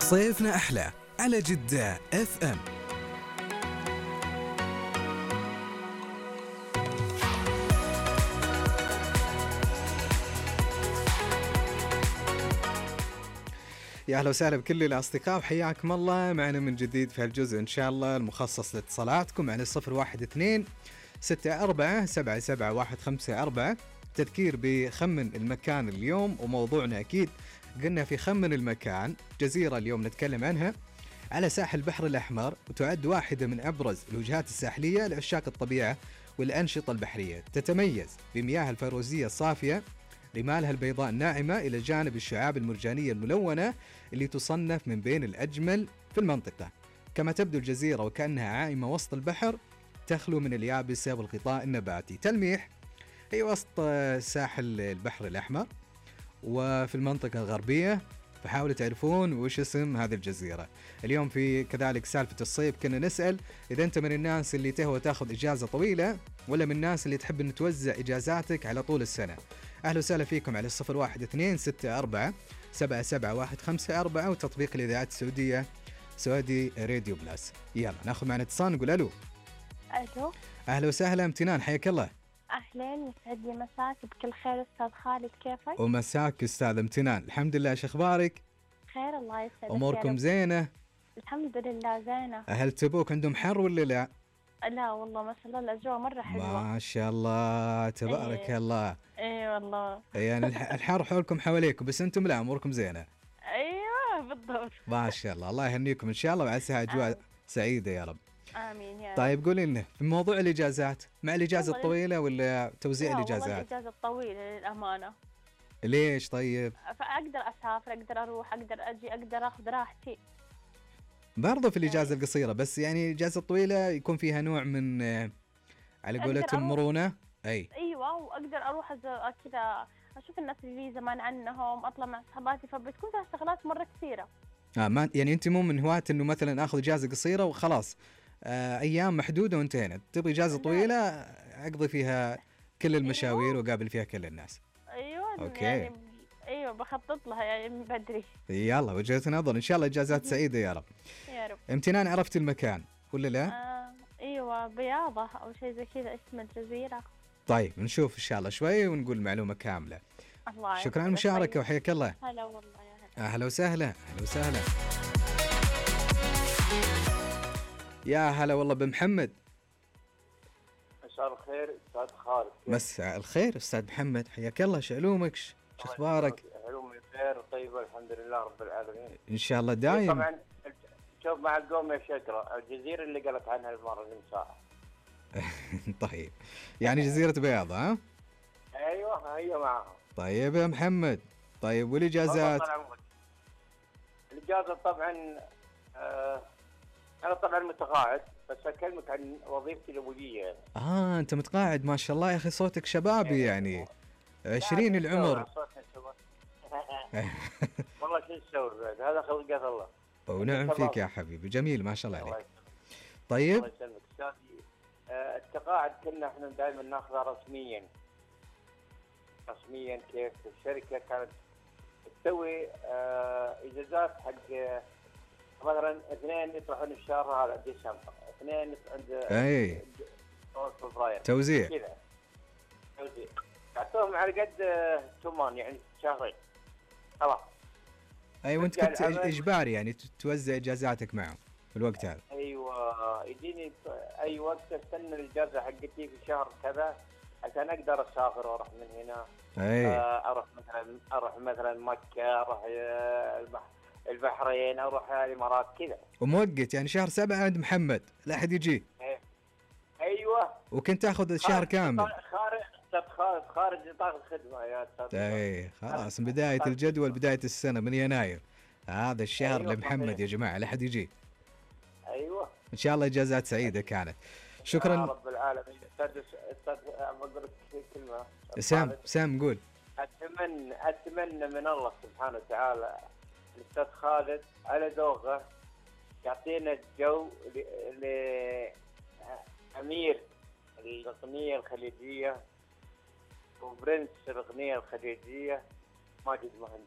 صيفنا أحلى على جدة اف ام. يا أهلا وسهلا بكل الأصدقاء وحياكم الله معنا من جديد في هالجزء إن شاء الله المخصص لاتصالاتكم على 012-64-77-154. تذكير بخمن المكان اليوم، وموضوعنا أكيد قلنا في خمن المكان. جزيرة اليوم نتكلم عنها على ساحل البحر الأحمر، وتعد واحدة من أبرز الوجهات الساحلية لعشاق الطبيعة والأنشطة البحرية. تتميز بمياه الفيروزية الصافية، رمالها البيضاء الناعمة، إلى جانب الشعاب المرجانية الملونة اللي تصنف من بين الأجمل في المنطقة. كما تبدو الجزيرة وكأنها عائمة وسط البحر، تخلو من اليابسة والغطاء النباتي. تلميح هي وسط ساحل البحر الأحمر وفي المنطقة الغربية، فحاولوا تعرفون وش اسم هذه الجزيرة. اليوم في كذلك سالفة الصيف كنا نسأل إذا أنت من الناس اللي تهوى تاخذ إجازة طويلة ولا من الناس اللي تحب أن توزع إجازاتك على طول السنة. أهلا وسهلا فيكم على 012-64-77-154 وتطبيق الإذاعات السعودية سعودي راديو بلاس. يلا ناخذ معنا اتصال نقول ألو. ألو. أهلا وسهلا امتنان، حياك الله. أهلين، يسعد لي مساك بكل خير أستاذ خالد، كيفك؟ ومساك أستاذ امتنان، الحمد لله، شو أخبارك؟ خير الله يسعدك. أموركم زينة؟ الحمد لله زينة. هل تبوك عندهم حر ولا لا؟ لا والله ما شاء الله الأجواء مرة حلوة ما شاء الله تبارك الله. إيه والله. يعني الحر حولكم حواليكم بس أنتم لا أموركم زينة. أيوة بالضبط. ما شاء الله، الله يهنيكم إن شاء الله وعساها أجواء سعيدة يا رب. آمين يا رب. طيب قولي لنا في موضوع الإجازات، مع الإجازة والله الطويلة ولا توزيع والله الإجازات؟ الإجازة الطويلة للأمانة. ليش طيب؟ فأقدر أسافر، أقدر أروح، أقدر أجي، أقدر أخذ راحتي. برضو في الإجازة القصيرة، بس يعني الإجازة الطويلة يكون فيها نوع من على قولتهم مرونة. أيوة، وأقدر أروح كذا أشوف الناس اللي زمان عنهم، أطلع مع صحباتي، فبتكون فيها شغلات مرة كثيرة. ما يعني أنت مو من هواة إنه مثلا أخذ إجازة قصيرة وخلاص أيام محدودة وانتهينا، تبغي إجازة طويلة أقضي فيها كل المشاوير وقابل فيها كل الناس. أيوة أوكي. يعني أيوة بخطط لها يعني من بدري. يلا وجهة نظر، إن شاء الله إجازات سعيدة يا رب. يا رب. امتنان عرفت المكان ولا لا؟ أيوة بياضة أو شيء زي كذا اسم الجزيرة. طيب نشوف إن شاء الله شوي ونقول معلومة كاملة. الله شكرا على المشاركة وحياك الله. هلا والله يا هلا. أهلا وسهلا، أهلا وسهلا. يا هلا والله بمحمد. مساء الخير أستاذ خالد. مساء الخير أستاذ محمد، حياك الله، شعلومك شو أخبارك؟ علومي بخير وطيبة الحمد لله رب العالمين. إن شاء الله دايم. طبعا شوف مع القوم يا شقرة، الجزيرة اللي قالت عنها المرة اللي مساء. طيب يعني جزيرة بياض ها؟ أيوة هي معها. طيب يا محمد، طيب والإجازات؟ الإجازة طبعا أنا طبعا متقاعد، بس أكلمك عن وظيفتي الأبوية. أنت متقاعد ما شاء الله يا أخي، صوتك شبابي يعني 20 العمر. والله شو نسوي بعد، هذا خلقة الله. ونعم فيك يا حبيبي، جميل ما شاء الله عليك. طيب الله يسلمك أستاذي. التقاعد كنا احنا دائما ناخذها رسميا كيف الشركة كانت تسوي إجازات حق مثلا 2 يطلعون الشهر هذا ديسمبر، 2 عند فبراير توزيع كذا، توزيع تعطوهم على قد ثمان يعني شهرين خلاص. وانت كنت اجباري يعني توزع اجازاتك معهم في الوقت هذا. ايوه يجيني اي وقت استنى الاجازه حقتي في شهر كذا عشان اقدر اسافر واروح من هنا. اروح مثلا مكه، اروح البحرين، اروح الامارات كذا. وموقت يعني شهر 7 عند محمد لا احد يجي. ايوه. وكنت تاخذ الشهر كامل. خارج نطاق الخدمه يا استاذ. خلاص من بدايه الجدول، بدايه السنه من يناير هذا الشهر لمحمد يا جماعه لا احد يجي. ايوه ان شاء الله اجازات سعيده كانت. شكرا يا رب العالمين. استاذ بقول لك كلمه. سام قول. اتمنى من الله سبحانه وتعالى الاستاذ خالد على ذوقه يعطينا الجو لأمير الأغنية الخليجية وبرنس الأغنية الخليجية ماجد مهندس.